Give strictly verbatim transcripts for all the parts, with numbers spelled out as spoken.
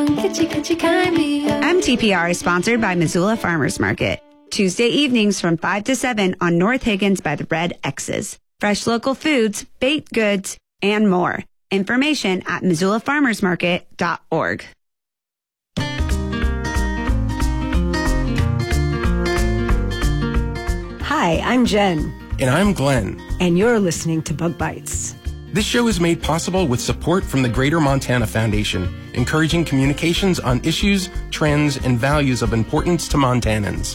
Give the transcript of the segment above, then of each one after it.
M T P R is sponsored by Missoula Farmers Market. Tuesday evenings from five to seven on North Higgins by the Red X's. Fresh local foods, baked goods, and more. Information at missoula farmers market dot org. Hi, I'm Jen. And I'm Glenn. And you're listening to Bug Bites. This show is made possible with support from the Greater Montana Foundation, encouraging communications on issues, trends, and values of importance to Montanans.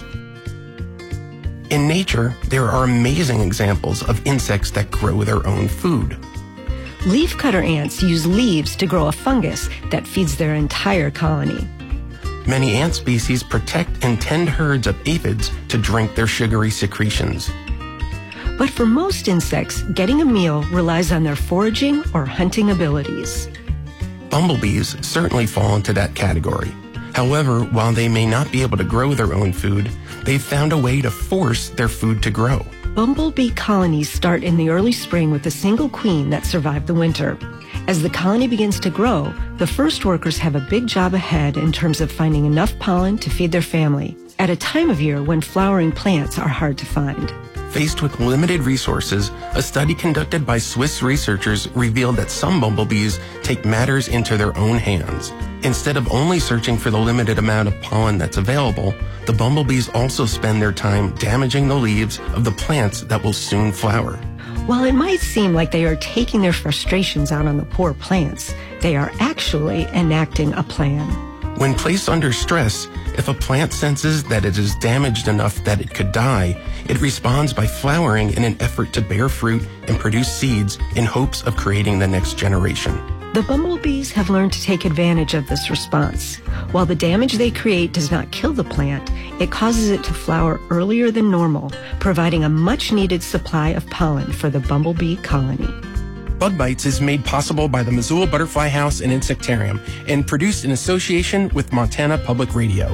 In nature, there are amazing examples of insects that grow their own food. Leafcutter ants use leaves to grow a fungus that feeds their entire colony. Many ant species protect and tend herds of aphids to drink their sugary secretions. But for most insects, getting a meal relies on their foraging or hunting abilities. Bumblebees certainly fall into that category. However, while they may not be able to grow their own food, they've found a way to force their food to grow. Bumblebee colonies start in the early spring with a single queen that survived the winter. As the colony begins to grow, the first workers have a big job ahead in terms of finding enough pollen to feed their family, at a time of year when flowering plants are hard to find. Faced with limited resources, a study conducted by Swiss researchers revealed that some bumblebees take matters into their own hands. Instead of only searching for the limited amount of pollen that's available, the bumblebees also spend their time damaging the leaves of the plants that will soon flower. While it might seem like they are taking their frustrations out on the poor plants, they are actually enacting a plan. When placed under stress, if a plant senses that it is damaged enough that it could die, it responds by flowering in an effort to bear fruit and produce seeds in hopes of creating the next generation. The bumblebees have learned to take advantage of this response. While the damage they create does not kill the plant, it causes it to flower earlier than normal, providing a much-needed supply of pollen for the bumblebee colony. Bug Bites is made possible by the Missoula Butterfly House and Insectarium and produced in association with Montana Public Radio.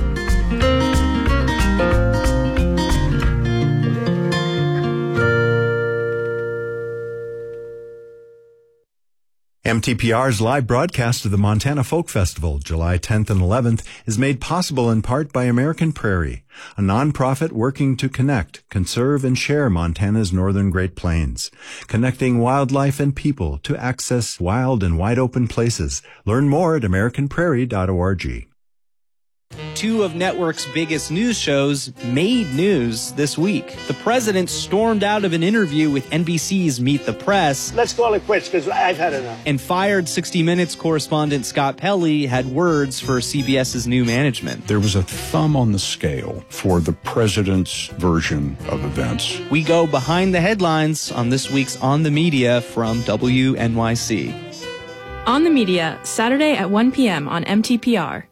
M T P R's live broadcast of the Montana Folk Festival, July tenth and eleventh, is made possible in part by American Prairie, a nonprofit working to connect, conserve, and share Montana's northern Great Plains, connecting wildlife and people to access wild and wide-open places. Learn more at american prairie dot org. Two of network's biggest news shows made news this week. The president stormed out of an interview with N B C's Meet the Press. Let's call it quits because I've had enough. And fired sixty minutes correspondent Scott Pelley had words for CBS's new management. There was a thumb on the scale for the president's version of events. We go behind the headlines on this week's On the Media from W N Y C. On the Media, Saturday at one p.m. on M T P R.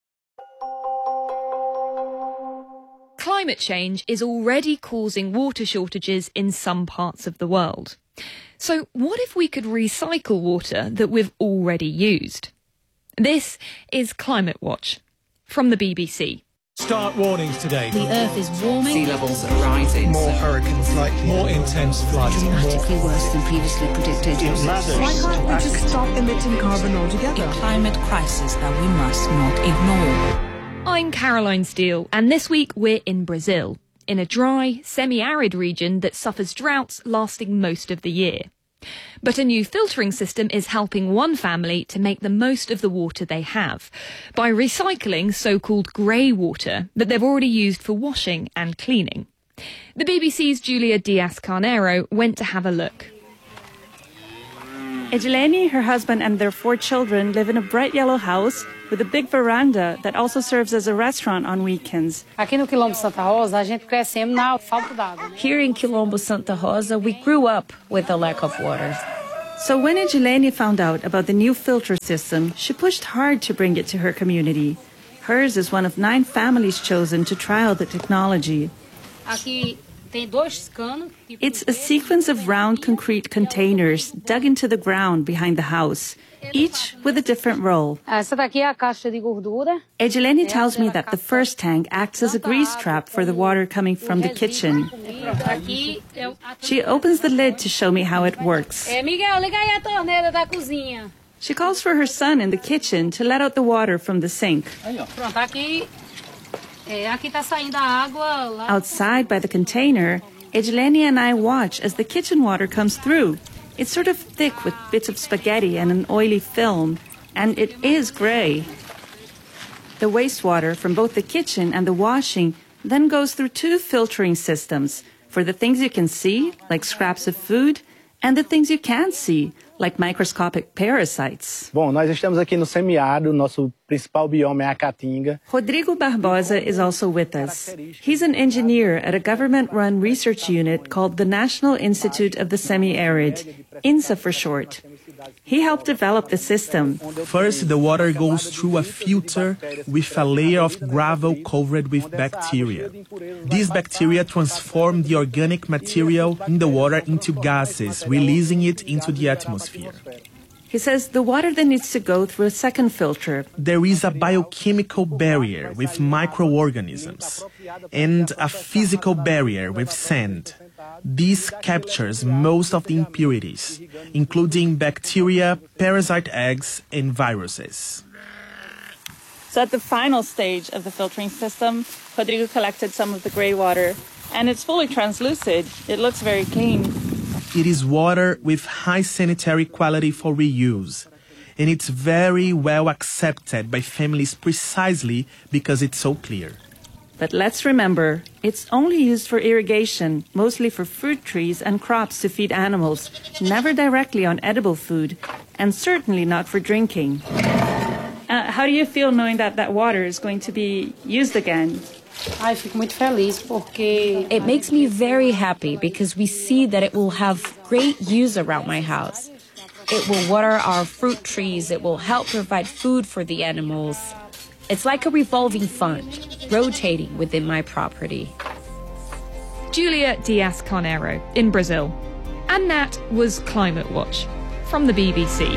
Climate change is already causing water shortages in some parts of the world. So what if we could recycle water that we've already used? This is Climate Watch from the B B C. Start warnings today. The Earth is warming. Sea levels are rising. More hurricanes likely. More intense floods. Dramatically worse than previously predicted. Why can't we just stop emitting carbon altogether? A climate crisis that we must not ignore. I'm Caroline Steele, and this week we're in Brazil, in a dry, semi-arid region that suffers droughts lasting most of the year. But a new filtering system is helping one family to make the most of the water they have by recycling so-called grey water that they've already used for washing and cleaning. The B B C's Julia Diaz-Carneiro went to have a look. Edilene, her husband, and their four children live in a bright yellow house with a big veranda that also serves as a restaurant on weekends. Aqui no Quilombo Santa Rosa, a gente crescemos na falta d'água. Here in Quilombo Santa Rosa, we grew up with the lack of water. So when Edilene found out about the new filter system, she pushed hard to bring it to her community. Hers is one of nine families chosen to trial the technology. Aqui tem dois canos. It's a sequence of round concrete containers dug into the ground behind the house, each with a different role. Essa daqui é a caixa de gordura. Edilene tells me that the first tank acts as a grease trap for the water coming from the kitchen. She opens the lid to show me how it works. Miguel, liga aí a torneira da cozinha. She calls for her son in the kitchen to let out the water from the sink. Outside by the container, Edgelenia and I watch as the kitchen water comes through. It's sort of thick with bits of spaghetti and an oily film, and it is gray. The wastewater from both the kitchen and the washing then goes through two filtering systems for the things you can see, like scraps of food, and the things you can't see, like microscopic parasites. Bom, nós estamos aqui no semiárido, nosso principal bioma é a Caatinga. Rodrigo Barbosa is also with us. He's an engineer at a government-run research unit called the National Institute of the Semi-Arid, INSA for short. He helped develop the system. First, the water goes through a filter with a layer of gravel covered with bacteria. These bacteria transform the organic material in the water into gases, releasing it into the atmosphere. He says the water then needs to go through a second filter. There is a biochemical barrier with microorganisms and a physical barrier with sand. This captures most of the impurities, including bacteria, parasite eggs, and viruses. So at the final stage of the filtering system, Rodrigo collected some of the gray water, and it's fully translucid. It looks very clean. It is water with high sanitary quality for reuse, and it's very well accepted by families precisely because it's so clear. But let's remember, it's only used for irrigation, mostly for fruit trees and crops to feed animals, never directly on edible food, and certainly not for drinking. Uh, how do you feel knowing that that water is going to be used again? Ai, fico muito feliz porque it makes me very happy because we see that it will have great use around my house. It will water our fruit trees. It will help provide food for the animals. It's like a revolving fund, rotating within my property. Julia Diaz-Carneiro in Brazil. And that was Climate Watch from the B B C.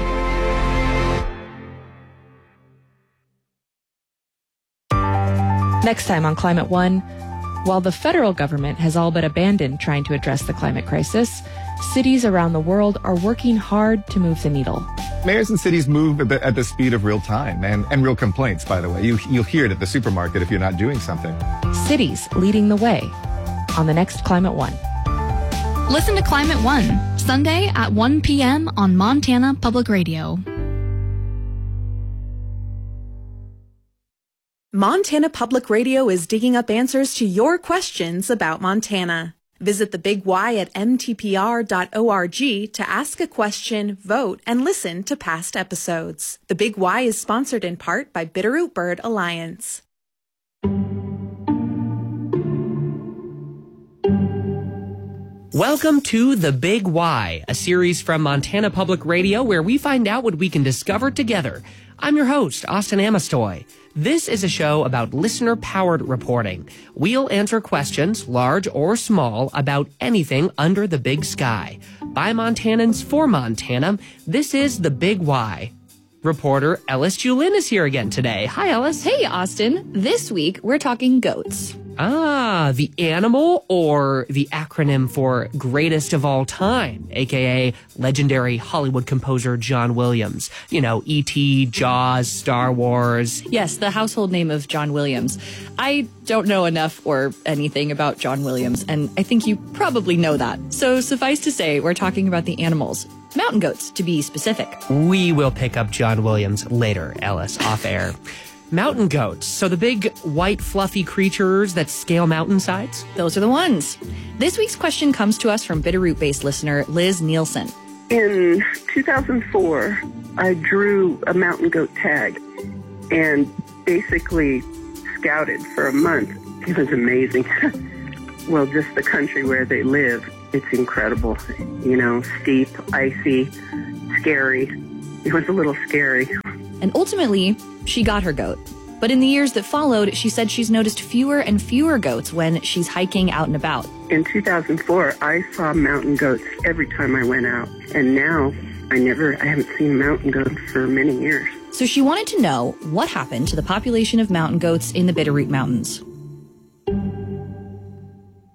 Next time on Climate One, while the federal government has all but abandoned trying to address the climate crisis, cities around the world are working hard to move the needle. Mayors and cities move at the, at the speed of real time and, and real complaints, by the way. You, you'll hear it at the supermarket if you're not doing something. Cities leading the way on the next Climate One. Listen to Climate One, Sunday at one p.m. on Montana Public Radio. Montana Public Radio is digging up answers to your questions about Montana. Visit the Big Y at m t p r dot org to ask a question, vote, and listen to past episodes. The Big Y is sponsored in part by Bitterroot Bird Alliance. Welcome to The Big Y, a series from Montana Public Radio where we find out what we can discover together. I'm your host, Austin Amestoy. This is a show about listener-powered reporting. We'll answer questions, large or small, about anything under the big sky. By Montanans for Montana, this is The Big Y. Reporter Ellis Julin is here again today. Hi, Ellis. Hey, Austin. This week, we're talking goats. Ah, the animal or the acronym for greatest of all time, aka legendary Hollywood composer John Williams. You know, E T, Jaws, Star Wars. Yes, the household name of John Williams. I don't know enough or anything about John Williams, and I think you probably know that. So suffice to say, we're talking about the animals. Mountain goats, to be specific. We will pick up John Williams later, Ellis, off air. Mountain goats, so the big, white, fluffy creatures that scale mountainsides? Those are the ones. This week's question comes to us from Bitterroot-based listener Liz Nielsen. In two thousand four, I drew a mountain goat tag and basically scouted for a month. It was amazing. Well, just the country where they live, it's incredible. You know, steep, icy, scary. It was a little scary. And ultimately, she got her goat. But in the years that followed, she said she's noticed fewer and fewer goats when she's hiking out and about. In two thousand four, I saw mountain goats every time I went out. And now, I never, I haven't seen mountain goats for many years. So she wanted to know what happened to the population of mountain goats in the Bitterroot Mountains.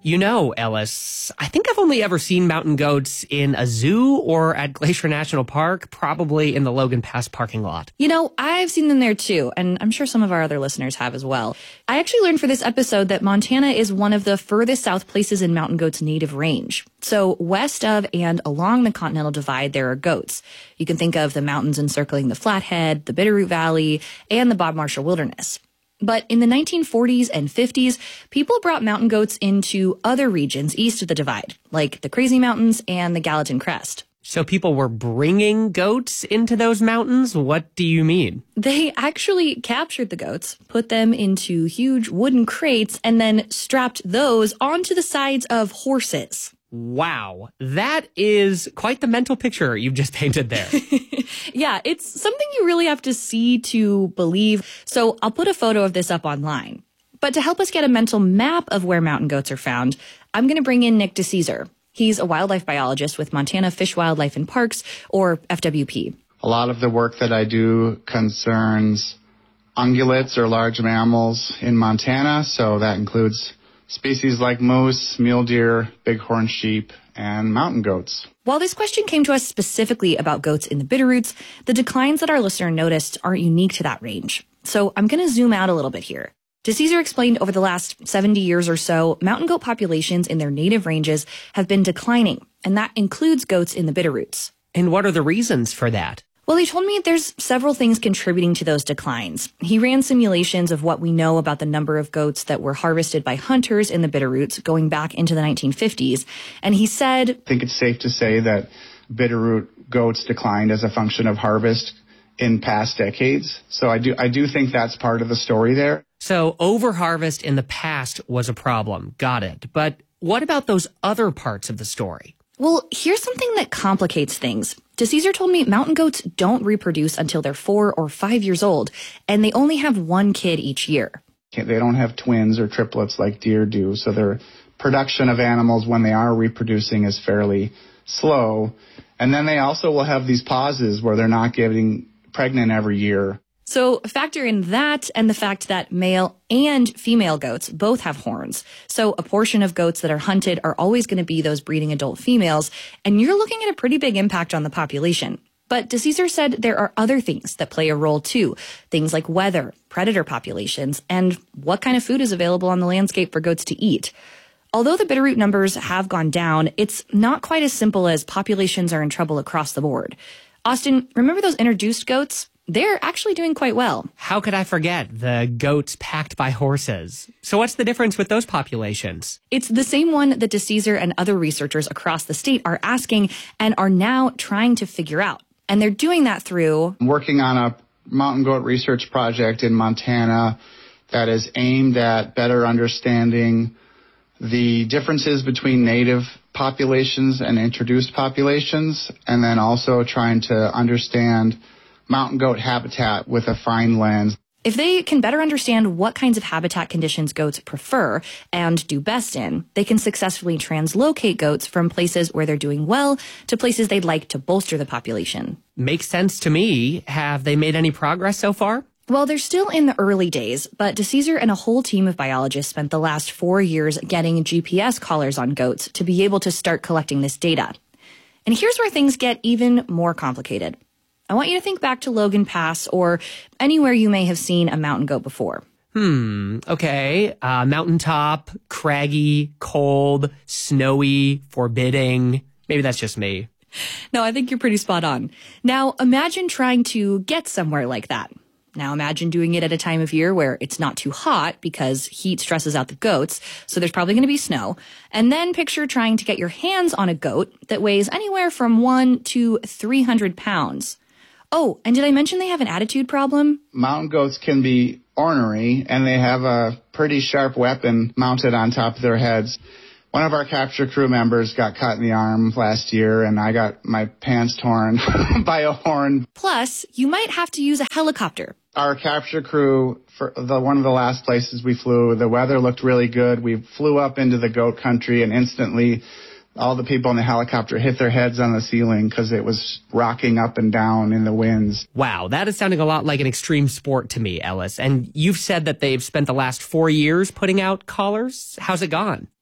You know, Ellis, I think I've only ever seen mountain goats in a zoo or at Glacier National Park, probably in the Logan Pass parking lot. You know, I've seen them there too, and I'm sure some of our other listeners have as well. I actually learned for this episode that Montana is one of the furthest south places in mountain goats' native range. So west of and along the Continental Divide, there are goats. You can think of the mountains encircling the Flathead, the Bitterroot Valley, and the Bob Marshall Wilderness. But in the nineteen forties and fifties, people brought mountain goats into other regions east of the Divide, like the Crazy Mountains and the Gallatin Crest. So people were bringing goats into those mountains? What do you mean? They actually captured the goats, put them into huge wooden crates, and then strapped those onto the sides of horses. Wow, that is quite the mental picture you've just painted there. Yeah, it's something you really have to see to believe. So I'll put a photo of this up online. But to help us get a mental map of where mountain goats are found, I'm going to bring in Nick DeCesar. He's a wildlife biologist with Montana Fish, Wildlife and Parks, or F W P. A lot of the work that I do concerns ungulates or large mammals in Montana, so that includes species like moose, mule deer, bighorn sheep, and mountain goats. While this question came to us specifically about goats in the Bitterroots, the declines that our listener noticed aren't unique to that range. So I'm going to zoom out a little bit here. DeCesar explained over the last seventy years or so, mountain goat populations in their native ranges have been declining, and that includes goats in the Bitterroots. And what are the reasons for that? Well, he told me there's several things contributing to those declines. He ran simulations of what we know about the number of goats that were harvested by hunters in the Bitterroots going back into the nineteen fifties. And he said, I think it's safe to say that Bitterroot goats declined as a function of harvest in past decades. So I do, I do think that's part of the story there. So overharvest in the past was a problem. Got it. But what about those other parts of the story? Well, here's something that complicates things. DeCesar told me mountain goats don't reproduce until they're four or five years old, and they only have one kid each year. They don't have twins or triplets like deer do, so their production of animals when they are reproducing is fairly slow. And then they also will have these pauses where they're not getting pregnant every year. So factor in that and the fact that male and female goats both have horns. So a portion of goats that are hunted are always going to be those breeding adult females, and you're looking at a pretty big impact on the population. But DeCesar said there are other things that play a role too. Things like weather, predator populations, and what kind of food is available on the landscape for goats to eat. Although the Bitterroot numbers have gone down, it's not quite as simple as populations are in trouble across the board. Austin, remember those introduced goats? They're actually doing quite well. How could I forget the goats packed by horses? So what's the difference with those populations? It's the same one that DeCesar and other researchers across the state are asking and are now trying to figure out. And they're doing that through I'm working on a mountain goat research project in Montana that is aimed at better understanding the differences between native populations and introduced populations, and then also trying to understand mountain goat habitat with a fine lens. If they can better understand what kinds of habitat conditions goats prefer and do best in, they can successfully translocate goats from places where they're doing well to places they'd like to bolster the population. Makes sense to me. Have they made any progress so far? Well, they're still in the early days, but DeCesar and a whole team of biologists spent the last four years getting G P S collars on goats to be able to start collecting this data. And here's where things get even more complicated. I want you to think back to Logan Pass or anywhere you may have seen a mountain goat before. Hmm, okay. Uh, mountaintop, craggy, cold, snowy, forbidding. Maybe that's just me. No, I think you're pretty spot on. Now, imagine trying to get somewhere like that. Now, imagine doing it at a time of year where it's not too hot because heat stresses out the goats, so there's probably going to be snow. And then picture trying to get your hands on a goat that weighs anywhere from one to three hundred pounds. Oh, and did I mention they have an attitude problem? Mountain goats can be ornery, and they have a pretty sharp weapon mounted on top of their heads. One of our capture crew members got cut in the arm last year, and I got my pants torn by a horn. Plus, you might have to use a helicopter. Our capture crew, for the one of the last places we flew, the weather looked really good. We flew up into the goat country, and instantly all the people in the helicopter hit their heads on the ceiling because it was rocking up and down in the winds. Wow, that is sounding a lot like an extreme sport to me, Ellis. And you've said that they've spent the last four years putting out collars. How's it gone?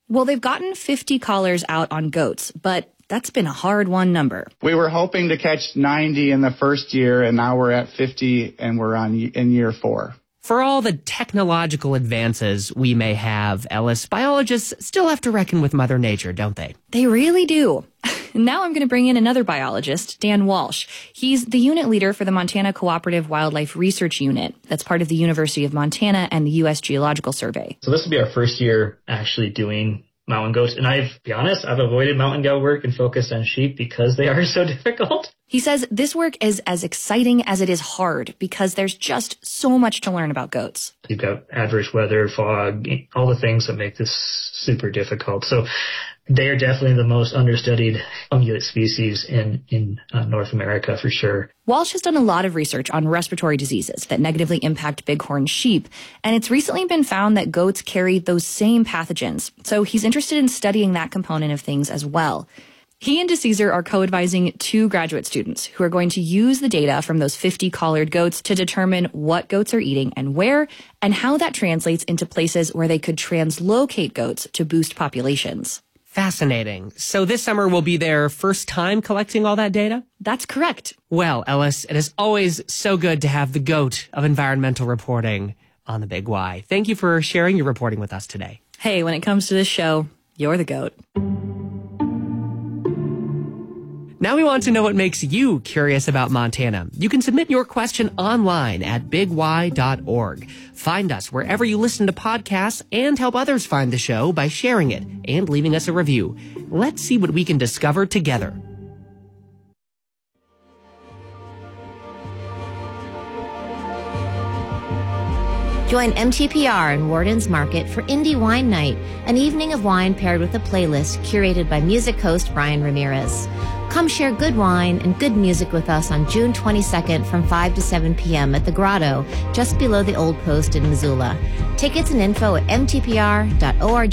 Well, they've gotten fifty collars out on goats, but that's been a hard-won number. We were hoping to catch ninety in the first year, and now we're at fifty, and we're on in year four. For all the technological advances we may have, Ellis, biologists still have to reckon with Mother Nature, don't they? They really do. Now I'm going to bring in another biologist, Dan Walsh. He's the unit leader for the Montana Cooperative Wildlife Research Unit. That's part of the University of Montana and the U S Geological Survey. So this will be our first year actually doing mountain goats. And I've, to be honest, I've avoided mountain goat work and focused on sheep because they are so difficult. He says this work is as exciting as it is hard because there's just so much to learn about goats. You've got adverse weather, fog, all the things that make this super difficult. So they are definitely the most understudied ungulate species in, in uh, North America for sure. Walsh has done a lot of research on respiratory diseases that negatively impact bighorn sheep, and it's recently been found that goats carry those same pathogens. So he's interested in studying that component of things as well. He and DeCesar are co-advising two graduate students who are going to use the data from those fifty collared goats to determine what goats are eating and where, and how that translates into places where they could translocate goats to boost populations. Fascinating. So this summer will be their first time collecting all that data? That's correct. Well, Ellis, it is always so good to have the GOAT of environmental reporting on the Big Y. Thank you for sharing your reporting with us today. Hey, when it comes to this show, you're the GOAT. Now we want to know what makes you curious about Montana. You can submit your question online at big y dot org. Find us wherever you listen to podcasts and help others find the show by sharing it and leaving us a review. Let's see what we can discover together. Join M T P R and Warden's Market for Indie Wine Night, an evening of wine paired with a playlist curated by music host Brian Ramirez. Come share good wine and good music with us on June twenty-second from five to seven p.m. at the Grotto, just below the Old Post in Missoula. Tickets and info at m t p r dot org.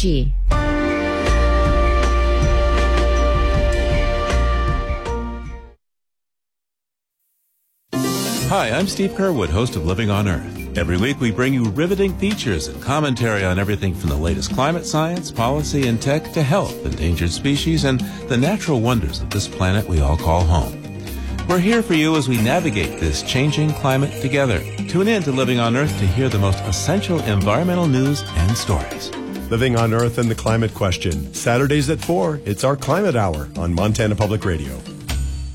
Hi, I'm Steve Kerwood, host of Living on Earth. Every week we bring you riveting features and commentary on everything from the latest climate science, policy, and tech to health, endangered species, and the natural wonders of this planet we all call home. We're here for you as we navigate this changing climate together. Tune in to Living on Earth to hear the most essential environmental news and stories. Living on Earth and the Climate Question. Saturdays at four, it's our Climate Hour on Montana Public Radio.